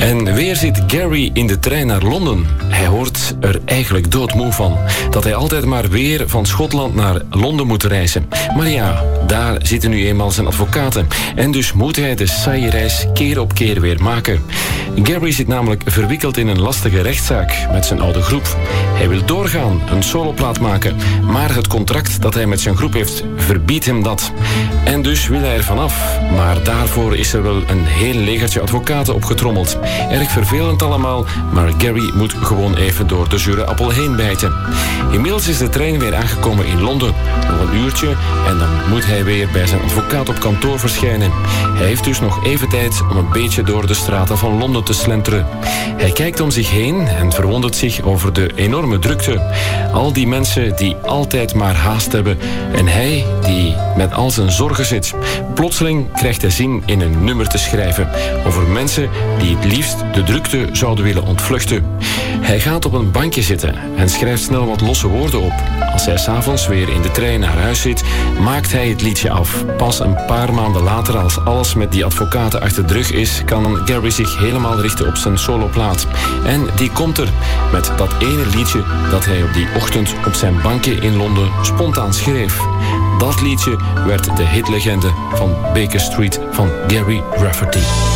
En weer zit Gary in de trein naar Londen. Hij hoort er eigenlijk doodmoe van. Dat hij altijd maar weer van Schotland naar Londen moet reizen. Maar ja, daar zitten nu eenmaal zijn advocaten. En dus moet hij de saaie reis keer op keer weer maken. Gary zit namelijk verwikkeld in een lastige rechtszaak met zijn oude groep. Hij wil doorgaan, een soloplaat maken. Maar het contract dat hij met zijn groep heeft, verbiedt hem dat. En dus wil hij er vanaf. Maar daarvoor is er wel een heel legertje advocaten opgetrommeld. Erg vervelend allemaal, maar Gary moet gewoon even door de zure appel heen bijten. Inmiddels is de trein weer aangekomen in Londen. Nog een uurtje en dan moet hij weer bij zijn advocaat op kantoor verschijnen. Hij heeft dus nog even tijd om een beetje door de straten van Londen te slenteren. Hij kijkt om zich heen en verwondert zich over de enorme drukte. Al die mensen die altijd maar haast hebben en hij die met al zijn zorgen zit. Plotseling krijgt hij zin in een nummer te schrijven over mensen die het liefst de drukte zouden willen ontvluchten. Hij gaat op een bankje zitten en schrijft snel wat losse woorden op. Als hij 's avonds weer in de trein naar huis zit, maakt hij het liedje af. Pas een paar maanden later, als alles met die advocaten achter de rug is, kan Gary zich helemaal richten op zijn soloplaat. En die komt er met dat ene liedje dat hij op die ochtend op zijn bankje in Londen spontaan schreef. Dat liedje werd de hitlegende van Baker Street van Gary Rafferty.